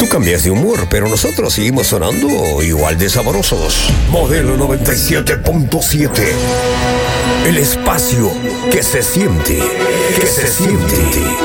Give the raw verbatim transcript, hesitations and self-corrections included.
Tú cambias de humor, pero nosotros seguimos sonando igual de sabrosos. Modelo noventa y siete punto siete. El espacio que se siente, que se siente.